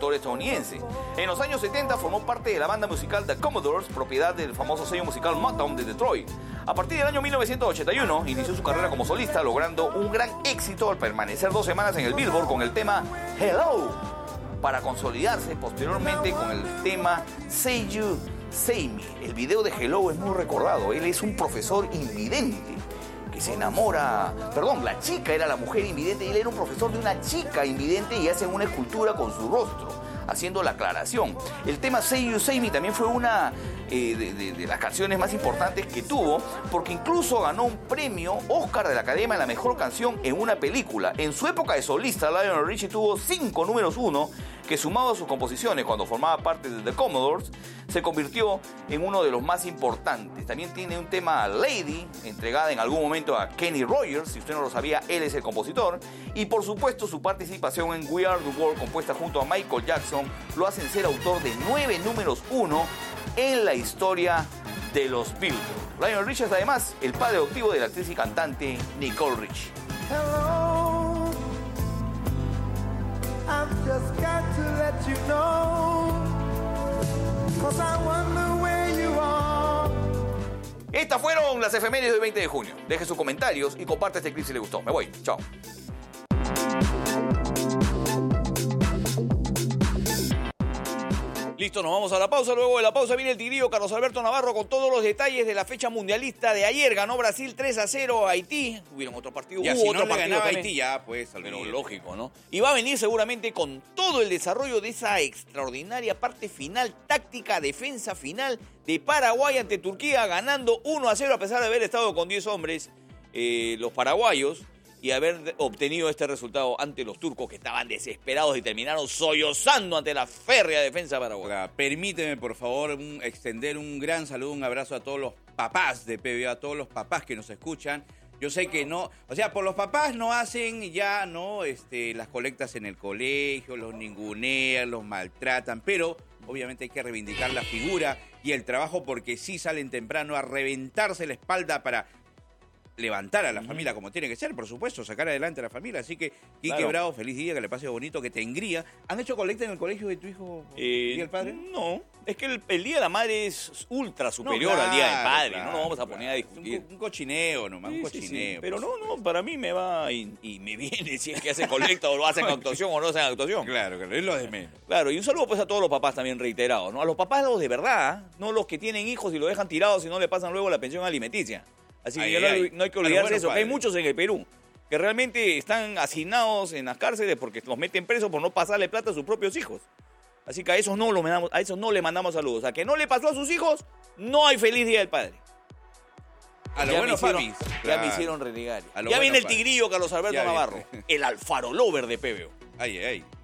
productor estadounidense. En los años 70 formó parte de la banda musical The Commodores, propiedad del famoso sello musical Motown de Detroit. A partir del año 1981 inició su carrera como solista, logrando un gran éxito al permanecer 2 semanas en el Billboard con el tema Hello, para consolidarse posteriormente con el tema Say You, Say Me. El video de Hello es muy recordado. Él es un profesor invidente que se enamora, la chica era la mujer invidente y él era un profesor de una chica invidente y hacen una escultura con su rostro, haciendo la aclaración. El tema Say You, Say Me también fue una de las canciones más importantes que tuvo, porque incluso ganó un premio Oscar de la Academia a la mejor canción en una película. En su época de solista, Lionel Richie tuvo 5 números 1, que sumado a sus composiciones cuando formaba parte de The Commodores, se convirtió en uno de los más importantes. También tiene un tema Lady, entregada en algún momento a Kenny Rogers, si usted no lo sabía, él es el compositor, y por supuesto su participación en We Are The World, compuesta junto a Michael Jackson, lo hacen ser autor de 9 números 1 en la historia de los Billboard. Lionel Richie es además el padre adoptivo de la actriz y cantante Nicole Richie. Hello, I've just got to let you know, 'cause I wonder where you are. Estas fueron las efemérides del 20 de junio. Deje sus comentarios y comparte este clip si le gustó. Me voy. Chao. Listo, nos vamos a la pausa. Luego de la pausa viene el tigrillo Carlos Alberto Navarro con todos los detalles de la fecha mundialista de ayer. Ganó Brasil 3-0 a Haití. Hubieron otro partido. Ya, Hubo si otro no le partido ganaba también. Haití ya, pues, Pero lógico, ¿no? Y va a venir seguramente con todo el desarrollo de esa extraordinaria parte final, táctica, defensa final de Paraguay ante Turquía, ganando 1-0 a pesar de haber estado con 10 hombres los paraguayos y haber obtenido este resultado ante los turcos que estaban desesperados y terminaron sollozando ante la férrea defensa paraguaya. Permíteme, por favor, extender un gran saludo, un abrazo a todos los papás de PBA, a todos los papás que nos escuchan. Yo sé que no, o sea, por los papás no hacen ya, ¿no? Las colectas en el colegio, los ningunean, los maltratan, pero obviamente hay que reivindicar la figura y el trabajo porque sí salen temprano a reventarse la espalda para levantar a la familia como tiene que ser, por supuesto, sacar adelante a la familia. Así que, Quique Claro. Bravo, feliz día, que le pase bonito, que te engría. ¿Han hecho colecta en el colegio de tu hijo y el padre? No, es que el Día de la Madre es ultra superior No, al Día del claro, Padre. claro, no nos vamos a claro. poner a discutir. Un cochineo nomás, Sí, un sí, cochineo. sí. Pero por no, para mí me va y me viene si es que hacen colecta o lo hacen actuación o no hacen actuación. Claro, es lo de menos. Claro, y un saludo pues a todos los papás también reiterados, ¿no? A los papás los de verdad, no los que tienen hijos y los dejan tirados y no le pasan luego la pensión alimenticia. Así que no hay que olvidarse de eso, que hay muchos en el Perú que realmente están hacinados en las cárceles porque los meten presos por no pasarle plata a sus propios hijos. Así que a esos no le mandamos saludos. A que no le pasó a sus hijos, no hay feliz Día del Padre. A los Ya buenos me hicieron- papis. Ya Claro. me hicieron renegar. A los Ya viene buenos el tigrillo Carlos Alberto Ya Navarro, viene. el Alfaro Lover de PBO. Ay.